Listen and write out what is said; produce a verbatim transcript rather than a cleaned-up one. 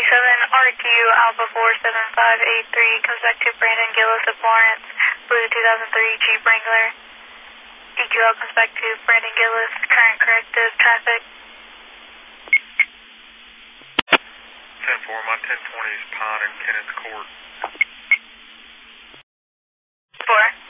seven R Q Alpha four seven five eight three comes back to Brandon Gillis of Lawrence, Blue two thousand three Jeep Wrangler. E Q L comes back to Brandon Gillis, current corrective traffic. ten four, my ten twenty is Pine and Kenneth Court. four.